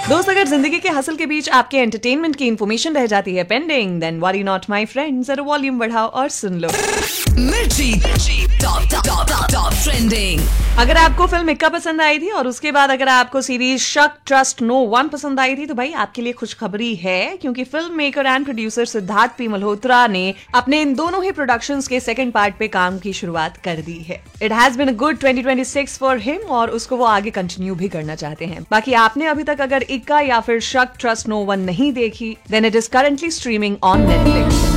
दोस्त, अगर जिंदगी के हसल के बीच आपके एंटरटेनमेंट की इन्फॉर्मेशन रह जाती है pending, then worry not my friends, जरा वॉल्यूम बढ़ाओ और सुन लो। मिर्ची टॉप ट्रेंडिंग। अगर आपको फिल्म इक्का पसंद आई थी और उसके बाद अगर आपको सीरीज शक ट्रस्ट नो वन पसंद आई थी, तो भाई आपके लिए खुशखबरी है, क्योंकि film maker and producer Siddharth P Malhotra ने अपने इन दोनों ही प्रोडक्शंस के सेकंड पार्ट पे काम की शुरुआत कर दी है। It has been a good 2026 for him और उसको वो आगे कंटिन्यू भी करना चाहते हैं। बाकी आपने अभी तक अगर इक्का या फिर शक ट्रस्ट नो वन नहीं देखी, then it is currently streaming on Netflix.